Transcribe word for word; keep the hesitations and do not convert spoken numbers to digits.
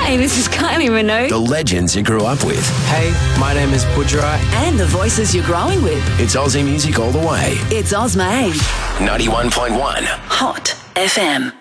Hey, this is Kylie Minogue. The legends you grew up with. Hey, my name is Pujara. And the voices you're growing with. It's Aussie music all the way. It's Ozmade. ninety-one point one. Hot F M.